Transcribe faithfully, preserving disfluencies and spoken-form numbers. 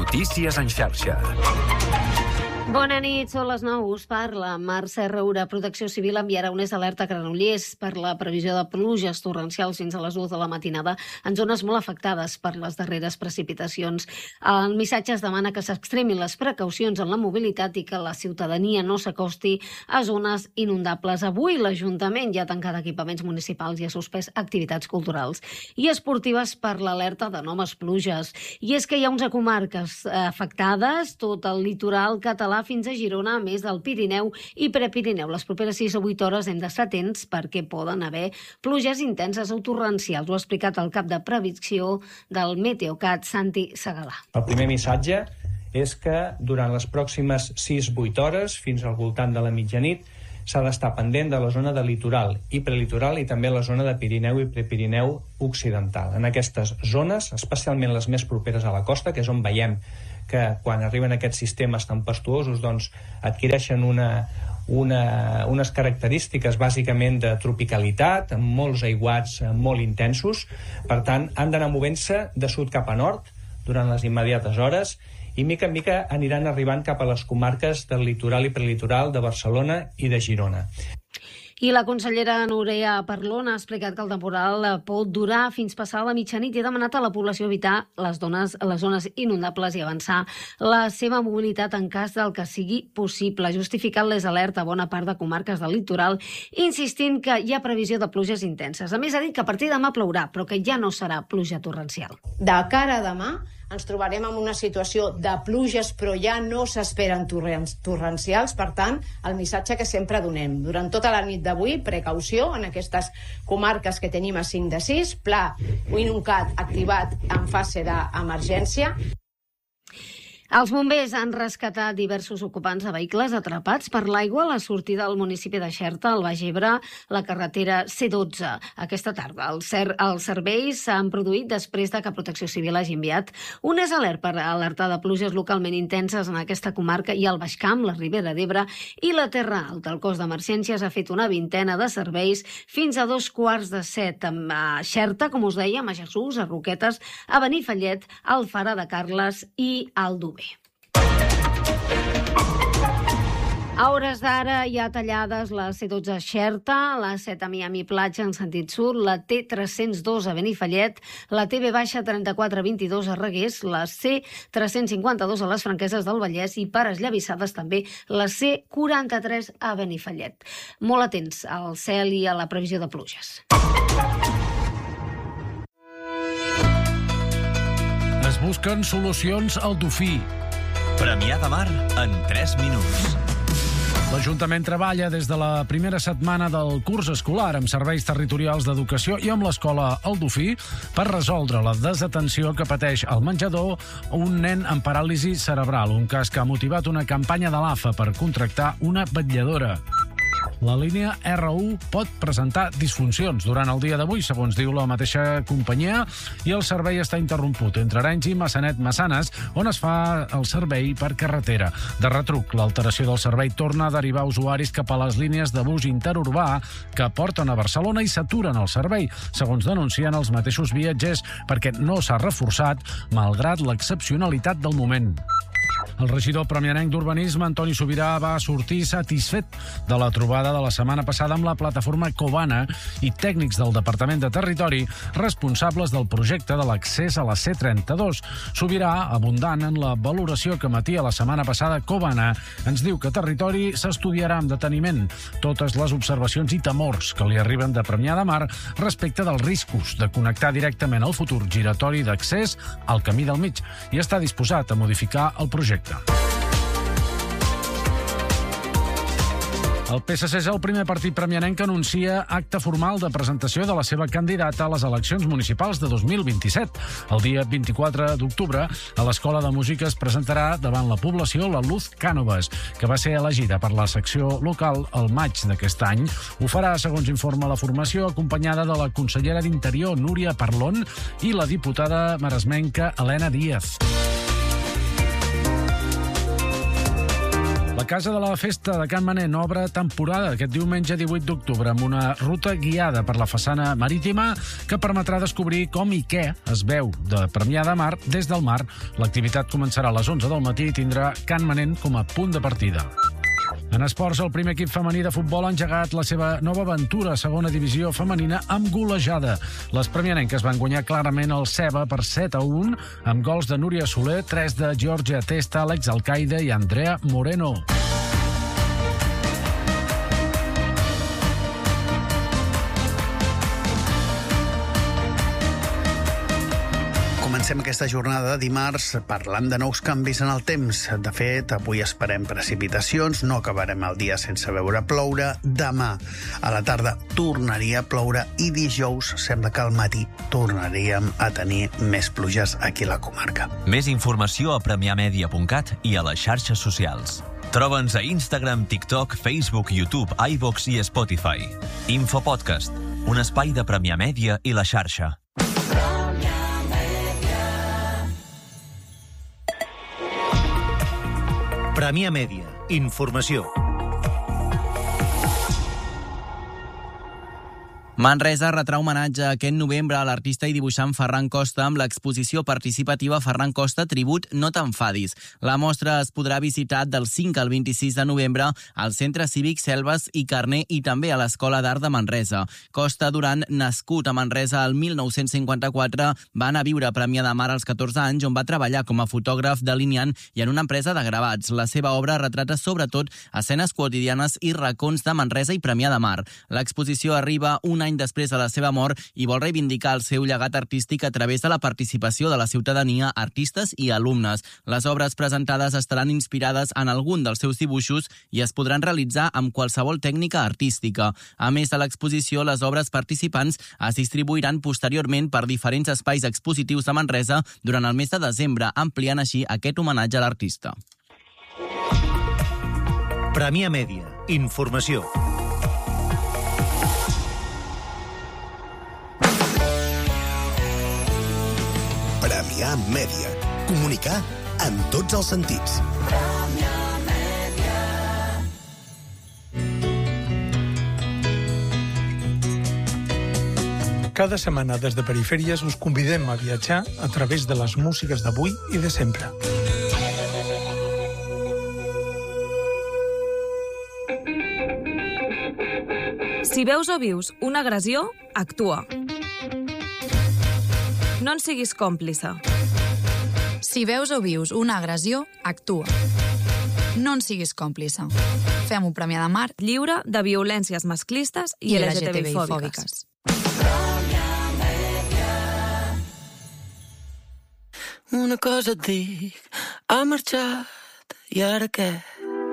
Notícies en xarxa. Bona nit, són les nou, us parla Mercè Roura. Protecció Civil enviarà unes alerta a Granollers per la previsió de pluges torrencials fins a les dues de la matinada en zones molt afectades per les darreres precipitacions. El missatge es demana que s'extremin les precaucions en la mobilitat i que la ciutadania no s'acosti a zones inundables. Avui l'Ajuntament ja ha tancat equipaments municipals i ha suspès activitats culturals i esportives per l'alerta de noves pluges. I és que hi ha onze comarques afectades, tot el litoral català fins a Girona, a més del Pirineu i Prepirineu. Les properes sis o vuit hores hem d'estar atents perquè poden haver pluges intenses o torrencials. Ho ha explicat el cap de previsió del Meteocat, Santi Segalà. El primer missatge és que durant les pròximes sis a vuit hores, fins al voltant de la mitjanit, s'ha d'estar pendent de la zona de litoral i prelitoral i també la zona de Pirineu i Prepirineu occidental. En aquestes zones, especialment les més properes a la costa, que és on veiem que quan arriben aquests sistemes tempestuosos doncs, adquireixen una, una, unes característiques bàsicament de tropicalitat, amb molts aiguats molt intensos. Per tant, han d'anar movent-se de sud cap a nord durant les immediates hores i mica en mica aniran arribant cap a les comarques del litoral i prelitoral de Barcelona i de Girona. I la consellera Núria Parlon ha explicat que el temporal pot durar fins passar la mitjanit i ha demanat a la població evitar les, dones, les zones inundables i avançar la seva mobilitat en cas del que sigui possible, justificant les alerta a bona part de comarques del litoral, insistint que hi ha previsió de pluges intenses. A més, ha dit que a partir de demà plourà, però que ja no serà pluja torrencial. De cara a demà ens trobarem en una situació de pluges, però ja no s'esperen torrencials. Per tant, el missatge que sempre donem. Durant tota la nit d'avui, precaució en aquestes comarques que tenim a cinc de sis, pla Winucat activat en fase d'emergència. Els bombers han rescatat diversos ocupants de vehicles atrapats per l'aigua a la sortida del municipi de Xerta, al Baix Ebre, la carretera C dotze. Aquesta tarda, els, cer els serveis s'han produït després de que Protecció Civil hagi enviat unes alertes per alertar de pluges localment intenses en aquesta comarca i al Baix Camp, la Ribera d'Ebre i la Terra Alta. El cos d'emergències ha fet una vintena de serveis fins a dos quarts de set a Xerta, com us dèiem, a Jesús, a Roquetes, a Benifallet, a Alfara de Carles i a Aldover. A hores d'ara hi ha tallades la C dotze a Xerta, la set a Miami Platja en sentit sud, la T tres-cents dos a Benifallet, la T B baixa trenta-quatre vint-i-dos a Reguers, la C tres-cents cinquanta-dos a les Franqueses del Vallès i per esllavissades també la C quaranta-tres a Benifallet. Molt atents al cel i a la previsió de pluges. Es busquen solucions al Dofí. Premià de Mar en tres minuts. L'Ajuntament treballa des de la primera setmana del curs escolar amb serveis territorials d'educació i amb l'escola El Dofí per resoldre la desatenció que pateix al menjador un nen amb paràlisi cerebral, un cas que ha motivat una campanya de l'A F A per contractar una vetlladora. La línia R u pot presentar disfuncions durant el dia d'avui, segons diu la mateixa companyia, i el servei està interromput entre Arenys i Massanet-Massanes, on es fa el servei per carretera. De retruc, l'alteració del servei torna a derivar usuaris cap a les línies de bus interurbà que porten a Barcelona i s'aturen el servei, segons denuncien els mateixos viatgers, perquè no s'ha reforçat, malgrat l'excepcionalitat del moment. El regidor premianenc d'Urbanisme, Antoni Subirà, va sortir satisfet de la trobada de la setmana passada amb la plataforma Covana i tècnics del Departament de Territori responsables del projecte de l'accés a la C trenta-dos. Subirà, abundant en la valoració que emetia la setmana passada Covana, ens diu que Territori s'estudiarà amb deteniment totes les observacions i temors que li arriben de Premià de Mar respecte dels riscos de connectar directament el futur giratori d'accés al Camí del Mig i està disposat a modificar el projecte. El P S C és el primer partit premianenc que anuncia acte formal de presentació de la seva candidata a les eleccions municipals de dos mil vint-i-set. El dia vint-i-quatre d'octubre, a l'Escola de Música es presentarà davant la població la Luz Cànovas, que va ser elegida per la secció local el maig d'aquest any. Ho farà, segons informa la formació, acompanyada de la consellera d'Interior, Núria Parlon, i la diputada maresmenca Helena Díaz. La Casa de la Festa de Can Manent obre temporada aquest diumenge divuit d'octubre amb una ruta guiada per la façana marítima que permetrà descobrir com i què es veu de Premià de Mar des del mar. L'activitat començarà a les onze del matí i tindrà Can Manent com a punt de partida. En esports, el primer equip femení de futbol ha engegat la seva nova aventura a segona divisió femenina amb golejada. Les premianenques van guanyar clarament el Ceba per set a un, amb gols de Núria Soler, tres de Georgia Testa, Àlex Alcaide i Andrea Moreno. Comencem aquesta jornada de dimarts parlant de nous canvis en el temps. De fet, avui esperem precipitacions, no acabarem el dia sense veure ploure. Demà a la tarda tornaria a ploure i dijous sembla que al matí tornaríem a tenir més pluges aquí a la comarca. Més informació a premiamedia punt cat i a les xarxes socials. Troba'ns a Instagram, TikTok, Facebook, YouTube, iVox i Spotify. Infopodcast, un espai de Premià Mèdia i la xarxa. Premià Mèdia. Informació. Manresa retrà homenatge aquest novembre a l'artista i dibuixant Ferran Costa amb l'exposició participativa Ferran Costa Tribut No t'enfadis. La mostra es podrà visitar del cinc al vint-i-sis de novembre al Centre Cívic Selves i Carner i també a l'Escola d'Art de Manresa. Costa Duran, nascut a Manresa el mil nou-cents cinquanta-quatre, va anar a viure a Premià de Mar als catorze anys, on va treballar com a fotògraf delineant i en una empresa de gravats. La seva obra retrata sobretot escenes quotidianes i racons de Manresa i Premià de Mar. L'exposició arriba un any després de la seva mort i vol reivindicar el seu llegat artístic a través de la participació de la ciutadania, artistes i alumnes. Les obres presentades estaran inspirades en algun dels seus dibuixos i es podran realitzar amb qualsevol tècnica artística. A més de l'exposició, les obres participants es distribuiran posteriorment per diferents espais expositius de Manresa durant el mes de desembre, ampliant així aquest homenatge a l'artista. Premià Mèdia. Informació. Premià Mèdia. Comunicar en tots els sentits. Cada setmana des de Perifèries us convidem a viatjar a través de les músiques d'avui i de sempre. Si veus o vius una agressió, actua. No en siguis còmplice. Si veus o vius una agressió, actua. No en siguis còmplice. Fem un Premià de Mar lliure de violències masclistes i, i L G T B I fòbiques. Una cosa et dic, ha marxat, i ara què?